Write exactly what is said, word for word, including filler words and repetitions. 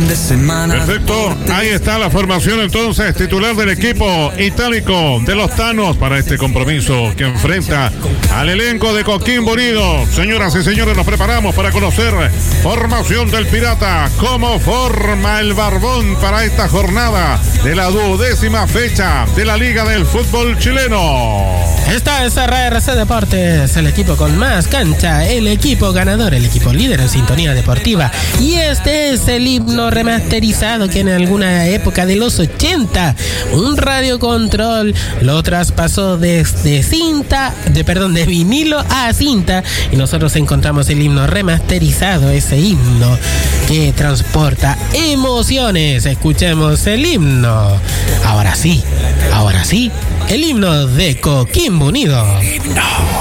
fin de semana. Perfecto, ahí está la formación entonces titular del equipo itálico de los Thanos para este compromiso que enfrenta al elenco de Coquimbo Unido. Señoras y señores, nos preparamos para conocer formación del Pirata, cómo forma el Barbón para esta jornada de la duodécima fecha de la Liga del Fútbol Chileno. Esta es R R C Deportes, el equipo con más cancha, el equipo ganador, el equipo líder en sintonía deportiva. Y este es el himno remasterizado que en alguna época de los ochenta, un radiocontrol lo traspasó desde cinta, de perdón, de vinilo a cinta, y nosotros encontramos el himno remasterizado, ese himno que transporta emociones. Escuchemos el himno. Ahora sí, ahora sí, el himno de Coquimbo Unido.